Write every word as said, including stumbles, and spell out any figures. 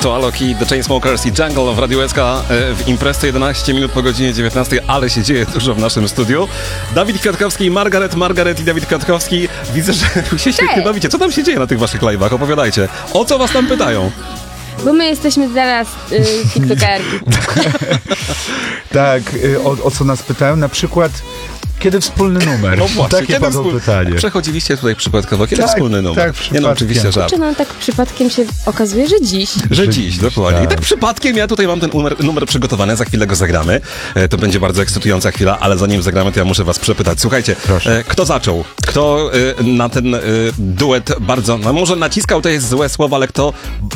to Alok i The Chainsmokers i Jungle w Radiu S K w imprezce jedenaście minut po godzinie dziewiętnastej, ale się dzieje dużo w naszym studiu. Dawid Kwiatkowski, Margaret, Margaret i Dawid Kwiatkowski. Widzę, że się świetnie bawicie. Co tam się dzieje na tych waszych live'ach? Opowiadajcie. O co was tam pytają? Bo my jesteśmy zaraz y, tiktokerki. Tak, y, o, o co nas pytają? Na przykład, kiedy wspólny numer? No właśnie, takie kiedy padło wspól... pytanie. Przechodziliście tutaj przypadkowo. Kiedy Tak, wspólny numer? tak, Nie no, oczywiście żart. Czy no tak przypadkiem się okazuje, że dziś. Że dziś, dokładnie. I Tak. tak przypadkiem ja tutaj mam ten numer, numer przygotowany, za chwilę go zagramy. E, to będzie bardzo ekscytująca chwila, ale zanim zagramy, to ja muszę was przepytać. Słuchajcie, e, kto zaczął? Kto e, na ten e, duet bardzo, no może naciskał, to jest złe słowo, ale kto